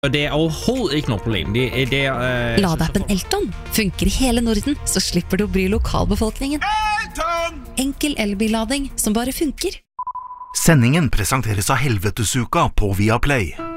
Det overhovedet ikke noe problem. Ladeappen Elton funker I hele Norden, så slipper du å bry lokalbefolkningen. Elton! Enkel elbillading som bare funker. Sendingen presenteres av Helvetesuka på Viaplay.